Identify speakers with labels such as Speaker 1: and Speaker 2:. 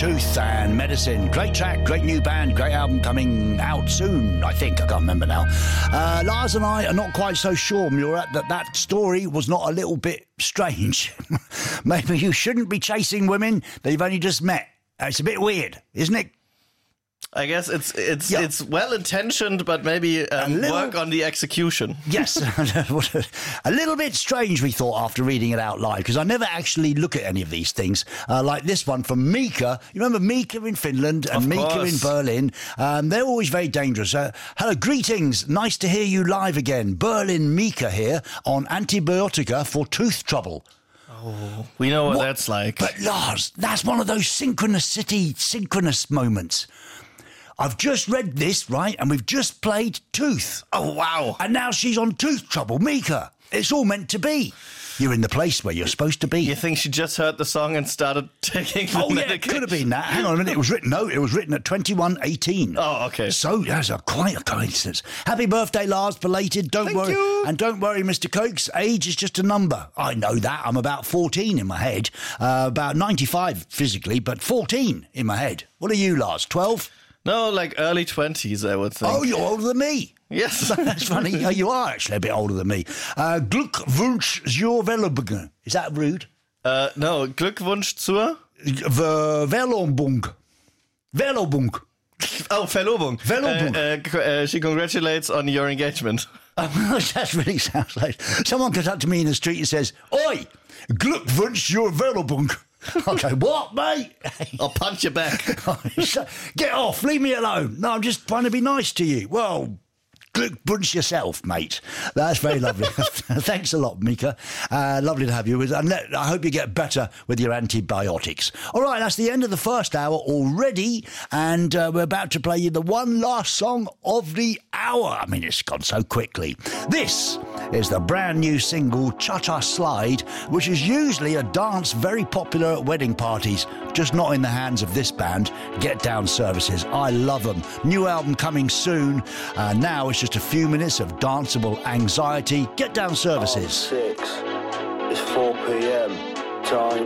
Speaker 1: Tooth and Medicine. Great track, great new band, great album coming out soon, I think. I can't remember now. Lars and I are not quite so sure, Murat, that story was not a little bit strange. Maybe you shouldn't be chasing women that you've only just met. It's a bit weird, isn't it?
Speaker 2: I guess it's well intentioned, but maybe work on the execution.
Speaker 1: Yes, a little bit strange, we thought, after reading it out loud, because I never actually look at any of these things, like this one from Mika. You remember Mika in Finland and Mika in Berlin? They're always very dangerous. Hello, greetings. Nice to hear you live again. Berlin Mika here on Antibiotica for tooth trouble.
Speaker 2: Oh, we know what that's like.
Speaker 1: But Lars, that's one of those synchronous moments. I've just read this, right, and we've just played Tooth.
Speaker 2: Oh, wow.
Speaker 1: And now she's on tooth trouble, Mika. It's all meant to be. You're in the place where you're supposed to be.
Speaker 2: You think she just heard the song and started taking the medication?
Speaker 1: Yeah, it could have been that. Hang on a minute. It was written at 21:18.
Speaker 2: Oh, okay.
Speaker 1: So that's quite a coincidence. Happy birthday, Lars, belated. Don't worry.
Speaker 2: You.
Speaker 1: And don't worry, Mr. Cokes. Age is just a number. I know that. I'm about 14 in my head. About 95 physically, but 14 in my head. What are you, Lars? 12?
Speaker 2: No, like early 20s, I would think.
Speaker 1: Oh, you're older than me.
Speaker 2: Yes.
Speaker 1: That's funny. Oh, you are actually a bit older than me. Glückwunsch zur Verlobung. Is that rude?
Speaker 2: No, Glückwunsch zur?
Speaker 1: Verlobung. Verlobung.
Speaker 2: Oh, Verlobung.
Speaker 1: Verlobung.
Speaker 2: She congratulates on your engagement.
Speaker 1: That really sounds like... Someone comes up to me in the street and says, Oi, Glückwunsch zur Verlobung. Okay, what, mate?
Speaker 2: I'll punch you back.
Speaker 1: Get off, leave me alone. No, I'm just trying to be nice to you. Well, Glückwunsch yourself, mate. That's very lovely. Thanks a lot, Mika. Lovely to have you. And I hope you get better with your antibiotics. All right, that's the end of the first hour already. And we're about to play you the one last song of the hour. I mean, it's gone so quickly. This is the brand new single, Cha-Cha Slide, which is usually a dance very popular at wedding parties, just not in the hands of this band, Get Down Services. I love them. New album coming soon. Now it's just a few minutes of danceable anxiety. Get Down Services.
Speaker 3: 6. It's 4 p.m. Time